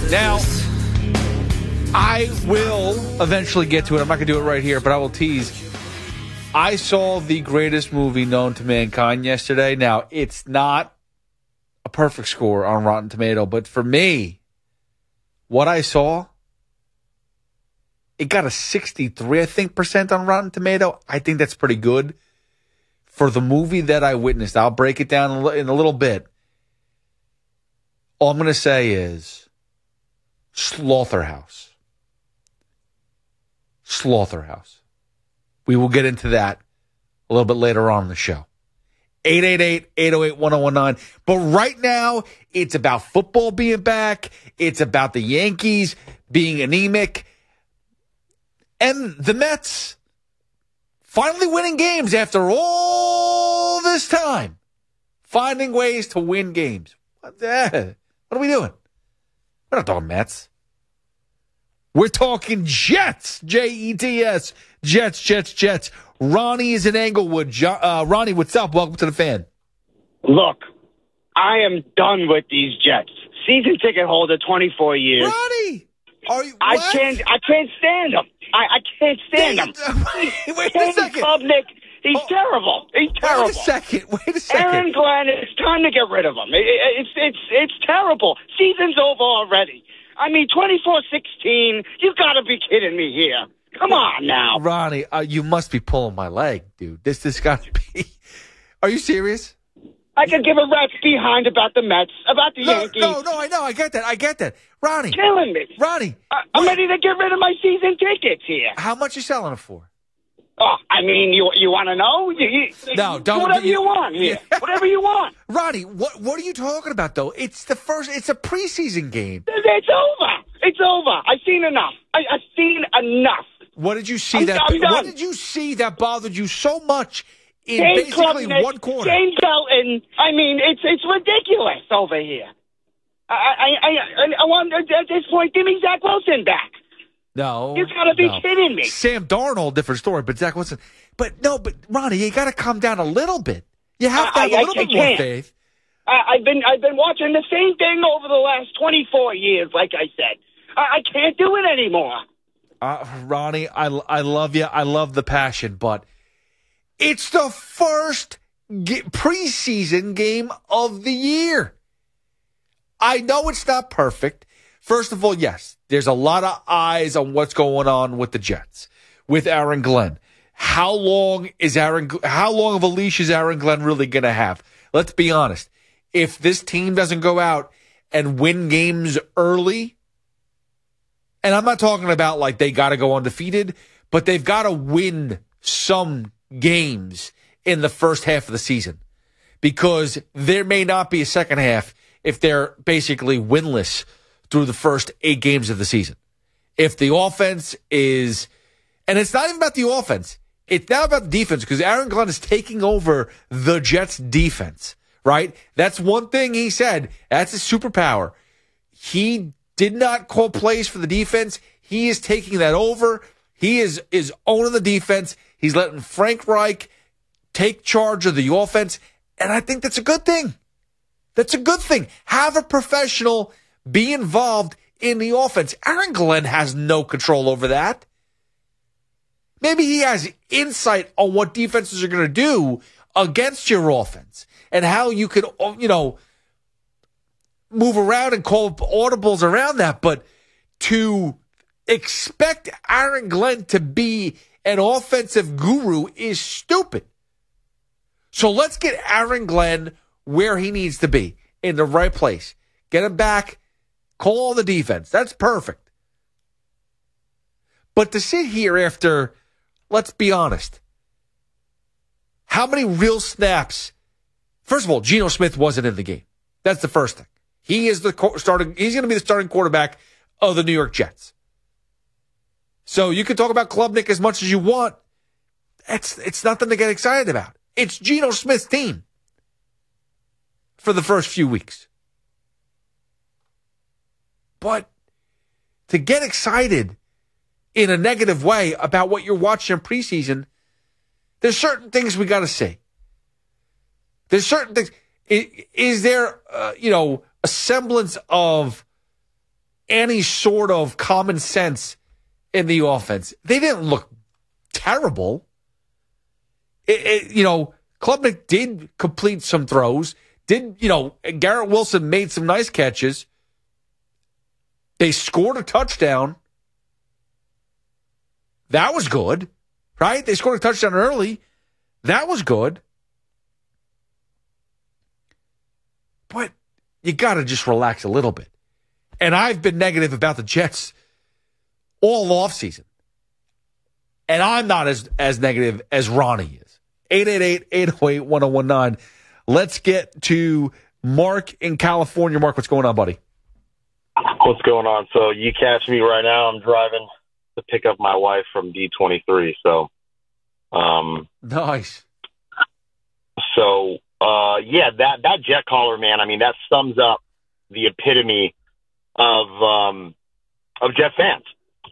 Now, I will eventually get to it. I'm not going to do it right here, but I will tease. I saw the greatest movie known to mankind yesterday. Now, it's not a perfect score on Rotten Tomato, but for me, what I saw, it got a 63, I think, % on Rotten Tomato. I think that's pretty good for the movie that I witnessed. I'll break it down in a little bit. All I'm going to say is Slaughterhouse. Slaughterhouse. We will get into that a little bit later on in the show. 888-808-1019. But right now, it's about football being back. It's about the Yankees being anemic. And the Mets finally winning games after all this time. Finding ways to win games. What are we doing? We're not talking Mets. We're talking Jets. Jets. Jets. Ronnie is in Englewood. Ronnie, what's up? Welcome to the Fan. Look, I am done with these Jets. Season ticket holder, 24 years. Ronnie! Are you, I can't stand them. I can't stand him. Wait a second. Klubnik, he's terrible. He's terrible. Wait a second. Aaron Glenn, it's time to get rid of him. It's terrible. Season's over already. I mean, 24-16, you got to be kidding me here. Come on now. Ronnie, you must be pulling my leg, dude. This got to be. Are you serious? I could give a rat's behind about the Mets, about the Yankees. No, I know. I get that. Ronnie. Killing me. Ronnie. I'm ready to get rid of my season tickets here. How much you selling it for? Oh, I mean, you want to know? No, don't. Whatever you want here. Whatever you want. Ronnie, what are you talking about, though? It's a preseason game. It's over. I've seen enough. I've seen enough. What did you see What did you see that bothered you so much in basically one quarter? James Elton. I mean, it's ridiculous over here. I want at this point, give me Zach Wilson back. No, you got to be kidding me. Sam Darnold, different story, but Zach Wilson. But Ronnie, you got to come down a little bit. You have to have a little bit more faith. I've been watching the same thing over the last 24 years. Like I said, I can't do it anymore. Ronnie, I love you. I love the passion, but it's the first preseason game of the year. I know it's not perfect. First of all, yes, there's a lot of eyes on what's going on with the Jets, with Aaron Glenn. How long of a leash is Aaron Glenn really going to have? Let's be honest. If this team doesn't go out and win games early, and I'm not talking about like they got to go undefeated, but they've got to win some games in the first half of the season, because there may not be a second half if they're basically winless through the first 8 games of the season. If the offense is, and it's not even about the offense, it's now about the defense, because Aaron Glenn is taking over the Jets defense, right? That's one thing he said. That's a superpower. He did not call plays for the defense. He is taking that over. He is owning the defense. He's letting Frank Reich take charge of the offense. And I think that's a good thing. That's a good thing. Have a professional be involved in the offense. Aaron Glenn has no control over that. Maybe he has insight on what defenses are going to do against your offense and how you could, move around and call audibles around that. But to expect Aaron Glenn to be an offensive guru is stupid. So let's get Aaron Glenn where he needs to be, in the right place. Get him back. Call the defense. That's perfect. But to sit here after, let's be honest, how many real snaps? First of all, Geno Smith wasn't in the game. That's the first thing. He is he's going to be the starting quarterback of the New York Jets. So you can talk about Klubnik as much as you want. It's nothing to get excited about. It's Geno Smith's team for the first few weeks. But to get excited in a negative way about what you're watching in preseason, there's certain things we got to see. There's certain things. Is there, a semblance of any sort of common sense in the offense. They didn't look terrible. Klubnik did complete some throws. Garrett Wilson made some nice catches. They scored a touchdown. That was good, right? They scored a touchdown early. That was good. But you got to just relax a little bit. And I've been negative about the Jets all offseason. And I'm not as negative as Ronnie is. 888-808-1019. Let's get to Mark in California. Mark, what's going on, buddy? What's going on? So you catch me right now. I'm driving to pick up my wife from D23. So, nice. So, that Jet caller, man. I mean, that sums up the epitome of Jet fans.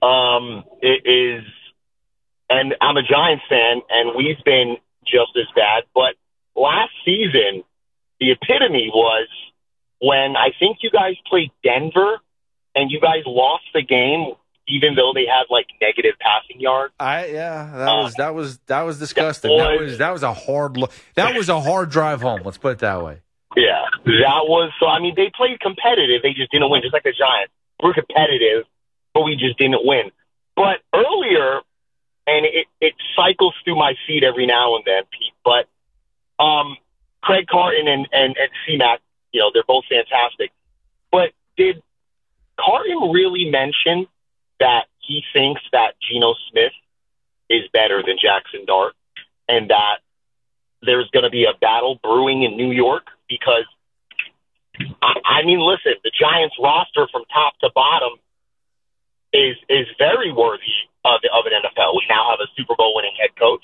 It is, and I'm a Giants fan, and we've been just as bad. But last season, the epitome was when I think you guys played Denver, and you guys lost the game, even though they had like negative passing yards. That was disgusting. That was a hard drive home. Let's put it that way. Yeah, that was so. I mean, they played competitive. They just didn't win, just like the Giants. We're competitive, but we just didn't win. But earlier, and it cycles through my feed every now and then, Pete. But Craig Carton and C-Mac, they're both fantastic. But did Carton really mention that he thinks that Geno Smith is better than Jackson Dart, and that there's going to be a battle brewing in New York? Because, I mean, listen, the Giants roster from top to bottom is very worthy of an NFL. We now have a Super Bowl winning head coach,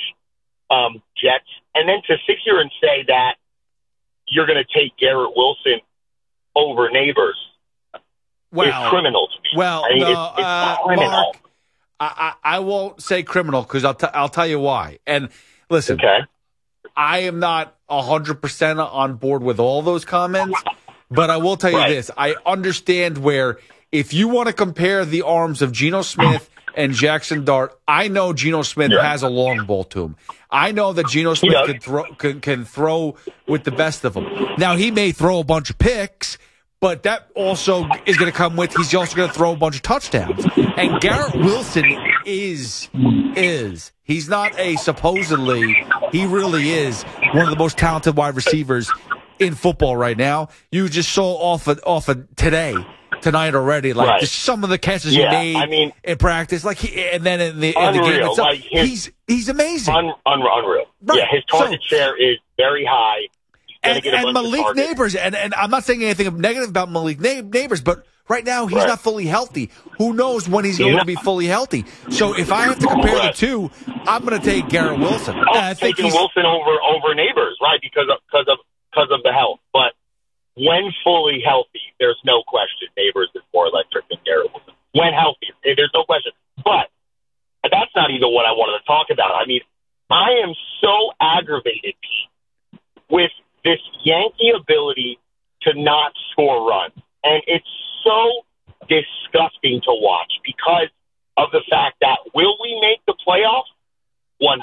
Jets. And then to sit here and say that you're going to take Garrett Wilson over Neighbors is criminal to me. Well, I mean, it's criminal. Mark, I won't say criminal because I'll tell you why. And listen, okay. I am not 100% on board with all those comments, but I will tell you this. I understand where if you want to compare the arms of Geno Smith and Jackson Dart, I know Geno Smith has a long ball to him. I know that Geno Smith can throw with the best of them. Now, he may throw a bunch of picks, but that also is going to come with he's also going to throw a bunch of touchdowns. And Garrett Wilson is. He's not a supposedly. He really is one of the most talented wide receivers in football right now. You just saw off of tonight already, just some of the catches he made in practice, and then in the game itself, like he's amazing, unreal. Right. Yeah, his target share is very high. And Malik Neighbors, and I'm not saying anything negative about Malik Neighbors, but right now he's not fully healthy. Who knows when he's going to be fully healthy? So if I have to compare the two, I'm going to take Garrett Wilson. I'm taking Wilson over Neighbors, right? Because of the health. But when fully healthy, there's no question Neighbors is more electric than Garrett Wilson. When healthy, there's no question. But that's not even what I wanted to talk about. I mean, I am so aggravated, Pete, with this Yankee ability to not score runs. And it's so disgusting to watch because of the fact that will we make the playoffs? 100%.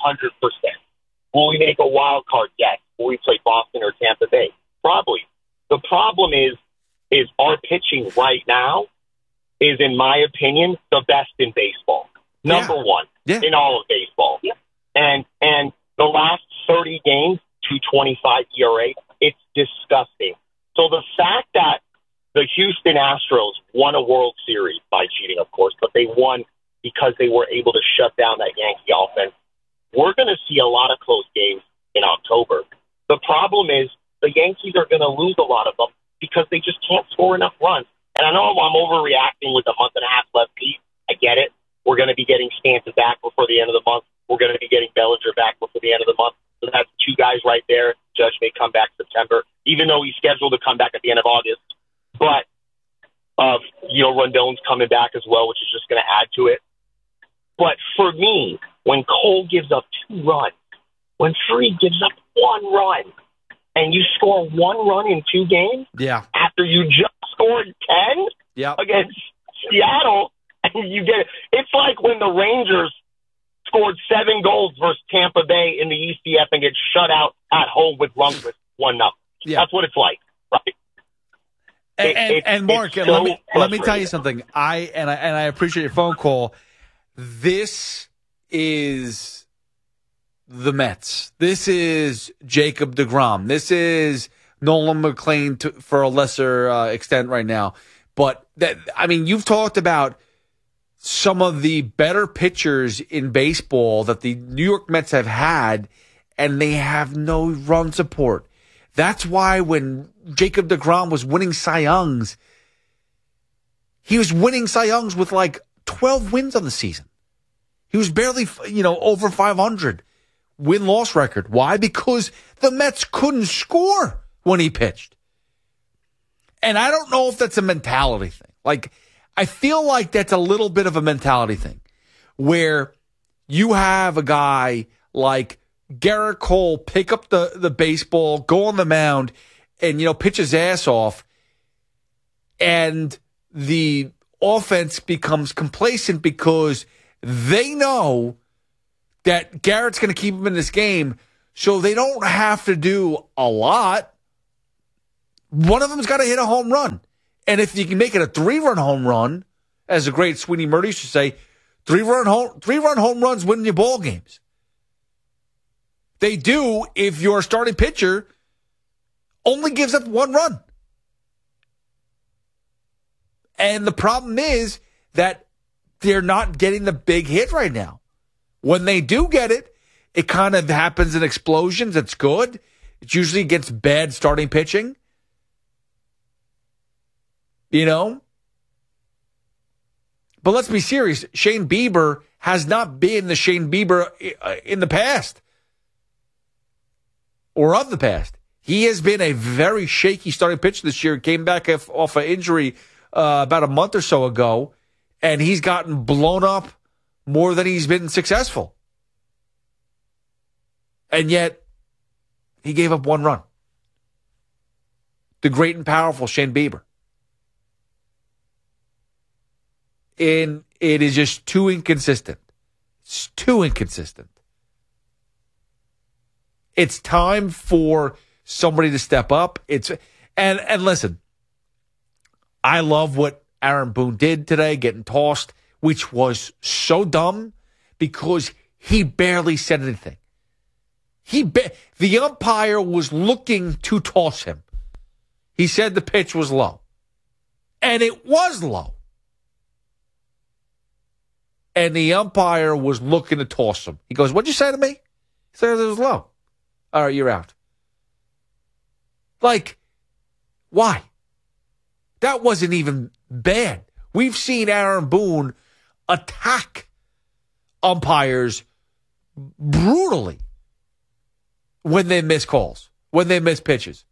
Will we make a wild card? Yes. Will we play Boston or Tampa Bay? Probably. The problem is our pitching right now is, in my opinion, the best in baseball. Number one in all of baseball. Yeah. And the last 30 games, 2.25 ERA, it's disgusting. So the fact that the Houston Astros won a World Series by cheating, of course, but they won because they were able to shut down that Yankee offense. We're going to see a lot of close games in October. The problem is the Yankees are going to lose a lot of them because they just can't score enough runs. And I know I'm overreacting with a month and a half left, Pete. I get it. We're going to be getting Stanton back before the end of the month. We're going to be getting Bellinger back before the end of the month. So that's two guys right there. Judge may come back September, even though he's scheduled to come back at the end of August. But, Rondon's coming back as well, which is just going to add to it. But for me, when Cole gives up 2 runs, when Fried gives up 1 run, and you score 1 run in 2 games, after you just scored 10 against Seattle, and you get it's like when the Rangers scored 7 goals versus Tampa Bay in the ECF and get shut out at home with Lundqvist 1-0. Yeah. That's what it's like, right? And Mark, so let me tell you something. I appreciate your phone call. This is the Mets. This is Jacob deGrom. This is Nolan McLean for a lesser extent right now. But you've talked about some of the better pitchers in baseball that the New York Mets have had, and they have no run support. That's why when Jacob deGrom was winning Cy Youngs, he was winning Cy Youngs with like 12 wins on the season. He was barely, over 500 win-loss record. Why? Because the Mets couldn't score when he pitched. And I don't know if that's a mentality thing. Like, I feel like that's a little bit of a mentality thing where you have a guy like Garrett Cole pick up the baseball, go on the mound, and, pitch his ass off, and the offense becomes complacent because they know that Garrett's going to keep him in this game, so they don't have to do a lot. One of them's got to hit a home run. And if you can make it a 3-run home run, as the great Sweeney Murdy used to say, 3-run home runs win you ball games. They do if your starting pitcher only gives up 1 run. And the problem is that they're not getting the big hit right now. When they do get it, it kind of happens in explosions. It's good. It usually gets bad starting pitching. But let's be serious. Shane Bieber has not been the Shane Bieber in the past or of the past. He has been a very shaky starting pitcher this year. Came back off an injury about a month or so ago, and he's gotten blown up more than he's been successful. And yet, he gave up 1 run. The great and powerful Shane Bieber. And it is just too inconsistent. It's too inconsistent. It's time for somebody to step up. And listen, I love what Aaron Boone did today, getting tossed, which was so dumb because he barely said anything. The umpire was looking to toss him. He said the pitch was low. And it was low. And the umpire was looking to toss him. He goes, "What'd you say to me?" He said it was low. All right, you're out. Like, why? That wasn't even bad. We've seen Aaron Boone attack umpires brutally when they miss calls, when they miss pitches.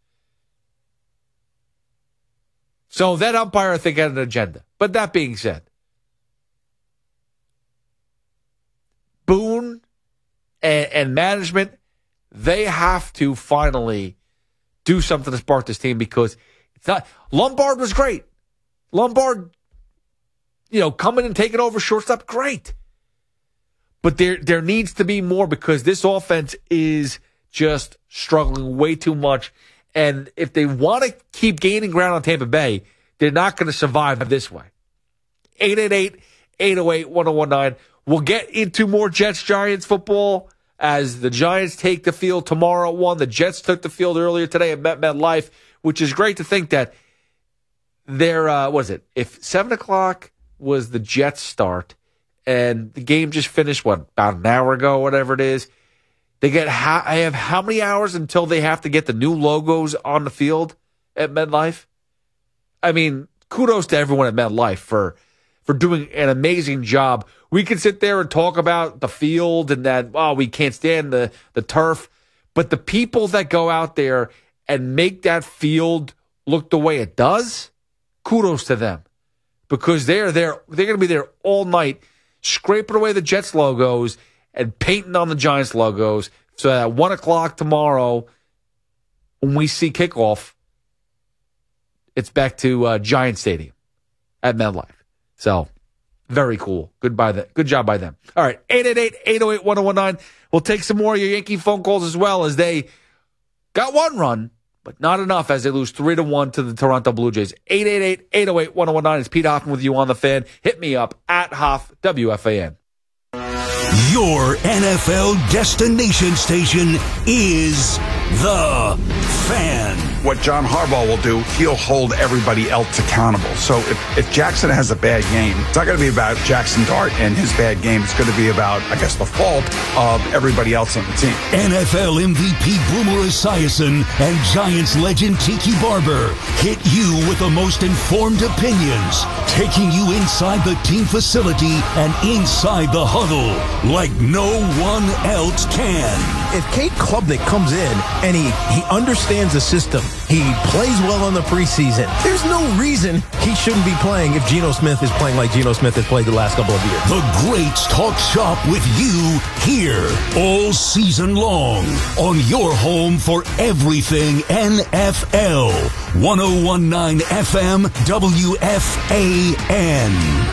So that umpire, I think, had an agenda. But that being said, Boone and management, they have to finally do something to spark this team because it's not. Lombard was great. Lombard, coming and taking over shortstop, great. But there needs to be more because this offense is just struggling way too much. And if they want to keep gaining ground on Tampa Bay, they're not going to survive this way. 888-808-1019. We'll get into more Jets-Giants football as the Giants take the field tomorrow at 1. The Jets took the field earlier today at MetLife, which is great to think that they're, if 7 o'clock was the Jets start and the game just finished, about an hour ago, whatever it is, they have how many hours until they have to get the new logos on the field at MetLife? I mean, kudos to everyone at MetLife for doing an amazing job. We can sit there and talk about the field and that, we can't stand the turf. But the people that go out there and make that field look the way it does, kudos to them. Because they're going to be there all night, scraping away the Jets logos and painting on the Giants logos. So at 1 o'clock tomorrow, when we see kickoff, it's back to Giant Stadium at MetLife. So, very cool. Good job by them. All right, 888-808-1019. We'll take some more of your Yankee phone calls as well, as they got one run, but not enough as they lose 3-1 to the Toronto Blue Jays. 888-808-1019. It's Pete Hoffman with you on The Fan. Hit me up at Hoff WFAN. Your NFL destination station is The Fan. What John Harbaugh will do, he'll hold everybody else accountable. So if Jackson has a bad game, it's not going to be about Jackson Dart and his bad game. It's going to be about, I guess, the fault of everybody else on the team. NFL MVP Boomer Esiason and Giants legend Tiki Barber hit you with the most informed opinions, taking you inside the team facility and inside the huddle like no one else can. If Cade Klubnik comes in and he understands the system, he plays well in the preseason, there's no reason he shouldn't be playing if Geno Smith is playing like Geno Smith has played the last couple of years. The Greats talk shop with you here all season long on your home for everything NFL. 101.9 FM WFAN.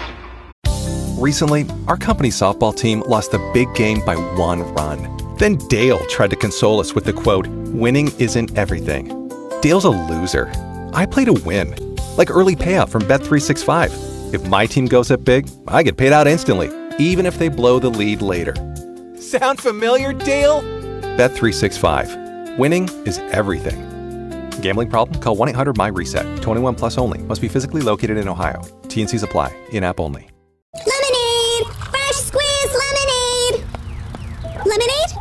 Recently, our company softball team lost a big game by 1 run. Then Dale tried to console us with the quote, "Winning isn't everything." Dale's a loser. I play to win, like early payout from Bet365. If my team goes up big, I get paid out instantly, even if they blow the lead later. Sound familiar, Dale? Bet365. Winning is everything. Gambling problem? Call 1-800-MY-RESET. 21 plus only. Must be physically located in Ohio. T&Cs apply. In-app only. Lemonade! Fresh squeezed lemonade! Lemonade?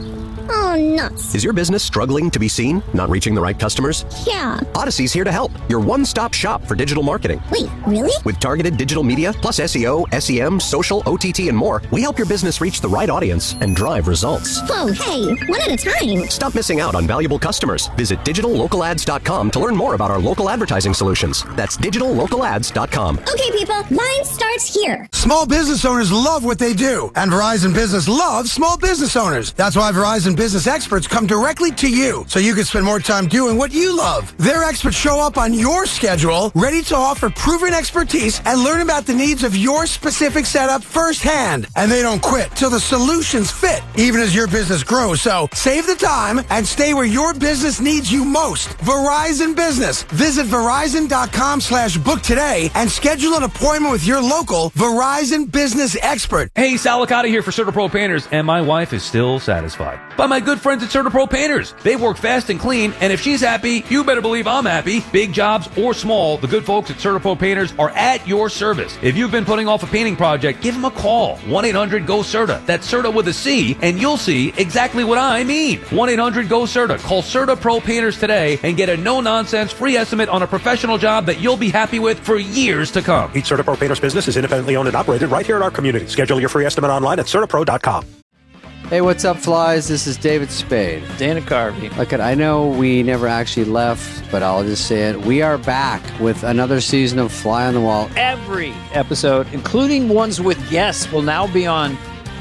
Oh, nuts. Is your business struggling to be seen? Not reaching the right customers? Yeah. Odyssey's here to help. Your one-stop shop for digital marketing. Wait, really? With targeted digital media, plus SEO, SEM, social, OTT, and more, we help your business reach the right audience and drive results. Whoa, hey, one at a time. Stop missing out on valuable customers. Visit digitallocalads.com to learn more about our local advertising solutions. That's digitallocalads.com. Okay, people, mine starts here. Small business owners love what they do, and Verizon Business loves small business owners. That's why Verizon Business experts come directly to you, so you can spend more time doing what you love. Their experts show up on your schedule, ready to offer proven expertise and learn about the needs of your specific setup firsthand. And they don't quit till the solutions fit, even as your business grows. So save the time and stay where your business needs you most. Verizon Business. Visit Verizon.com/book today and schedule an appointment with your local Verizon Business expert. Hey, Salicata here for CertaPro Painters, and my wife is still satisfied by my good friends at CertaPro Painters. They work fast and clean, and if she's happy, you better believe I'm happy. Big jobs or small, the good folks at CertaPro Painters are at your service. If you've been putting off a painting project, give them a call. 1-800-GO-CERTA. That's CERTA with a C, and you'll see exactly what I mean. 1-800-GO-CERTA. Call CertaPro Painters today and get a no-nonsense free estimate on a professional job that you'll be happy with for years to come. Each CertaPro Painters business is independently owned and operated right here in our community. Schedule your free estimate online at CertaPro.com. Hey, what's up, flies? This is David Spade. Dana Carvey. Look, I know we never actually left, but I'll just say it. We are back with another season of Fly on the Wall. Every episode, including ones with guests, will now be on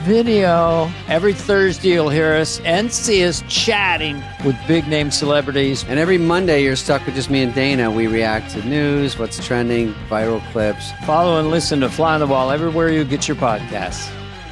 video. Every Thursday, you'll hear us and see us chatting with big-name celebrities. And every Monday, you're stuck with just me and Dana. We react to news, what's trending, viral clips. Follow and listen to Fly on the Wall everywhere you get your podcasts.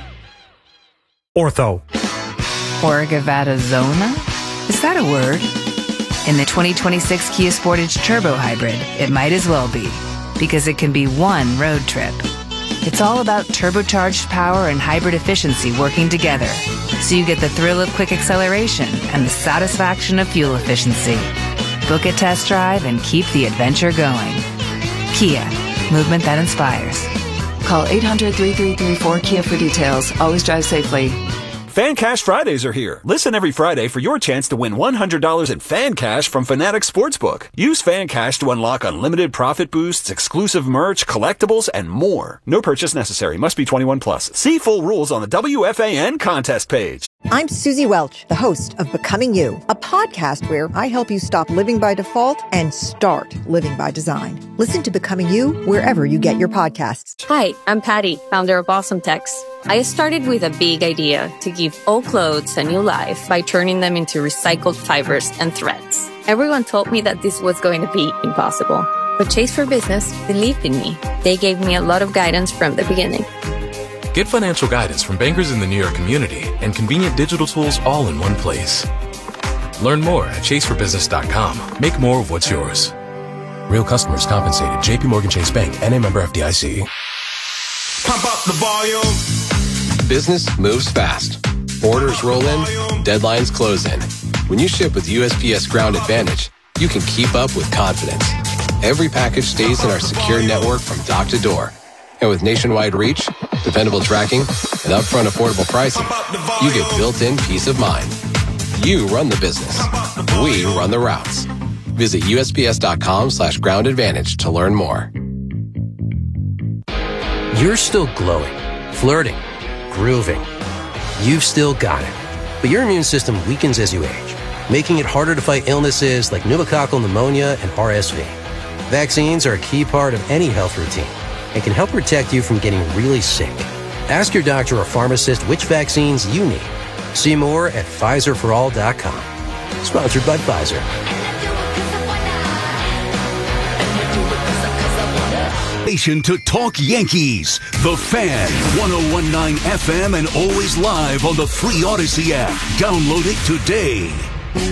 Ortho. Orgavada Zona? Is that a word? In the 2026 Kia Sportage Turbo Hybrid, it might as well be, because it can be one road trip. It's all about turbocharged power and hybrid efficiency working together, so you get the thrill of quick acceleration and the satisfaction of fuel efficiency. Book a test drive and keep the adventure going. Kia, movement that inspires. Call 800-3334-KIA for details. Always drive safely. Fan Cash Fridays are here. Listen every Friday for your chance to win $100 in Fan Cash from Fanatics Sportsbook. Use Fan Cash to unlock unlimited profit boosts, exclusive merch, collectibles, and more. No purchase necessary. Must be 21 plus. See full rules on the WFAN contest page. I'm Susie Welch, the host of Becoming You, a podcast where I help you stop living by default and start living by design. Listen to Becoming You wherever you get your podcasts. Hi, I'm Patty, founder of Awesome Tex. I started with a big idea to give old clothes a new life by turning them into recycled fibers and threads. Everyone told me that this was going to be impossible. But Chase for Business believed in me. They gave me a lot of guidance from the beginning. Get financial guidance from bankers in the New York community and convenient digital tools all in one place. Learn more at chaseforbusiness.com. Make more of what's yours. Real customers compensated. JP Morgan Chase Bank, NA member FDIC. Pump up the volume. Business moves fast. Orders roll in, deadlines close in. When you ship with USPS Ground Advantage, you can keep up with confidence. Every package stays in our secure network from dock to door. And with nationwide reach, dependable tracking, and upfront affordable pricing, you get built-in peace of mind. You run the business. We run the routes. Visit USPS.com/Ground Advantage to learn more. You're still glowing, flirting, grooving. You've still got it. But your immune system weakens as you age, making it harder to fight illnesses like pneumococcal pneumonia and RSV. Vaccines are a key part of any health routine and can help protect you from getting really sick. Ask your doctor or pharmacist which vaccines you need. See more at PfizerForAll.com. Sponsored by Pfizer. Station to talk Yankees. The Fan, 101.9 FM and always live on the free Odyssey app. Download it today.